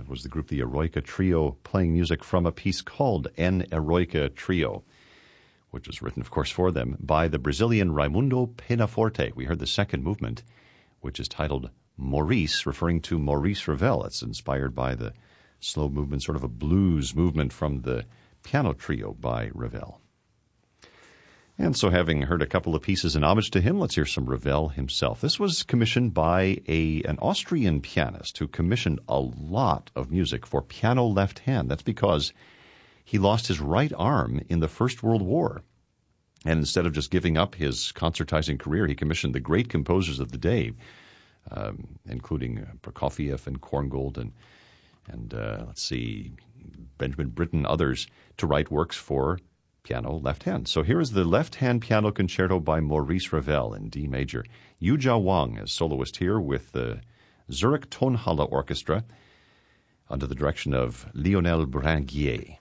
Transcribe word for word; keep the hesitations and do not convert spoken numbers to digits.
was the group the Eroica Trio, playing music from a piece called En Eroica Trio, which was written, of course, for them by the Brazilian Raimundo Penaforte. We heard the second movement, which is titled Maurice, referring to Maurice Ravel. It's inspired by the slow movement, sort of a blues movement from the piano trio by Ravel. And so, having heard a couple of pieces in homage to him, let's hear some Ravel himself. This was commissioned by a an Austrian pianist who commissioned a lot of music for piano left hand. That's because he lost his right arm in the First World War. And instead of just giving up his concertizing career, he commissioned the great composers of the day, um, including Prokofiev and Korngold and, and uh, let's see, Benjamin Britten, others, to write works for piano left hand. So here is the left-hand piano concerto by Maurice Ravel in D major. Yujia Wang as soloist here with the Zurich Tonhalle Orchestra under the direction of Lionel Bringuier.